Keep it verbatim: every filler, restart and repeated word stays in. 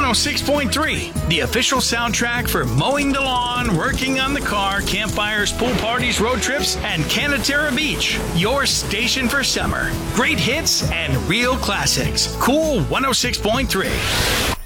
oh six point three, the official soundtrack for mowing the lawn, working on the car, campfires, pool parties, road trips, and Canatera Beach. Your station for summer. Great hits and real classics. Cool one oh six point three.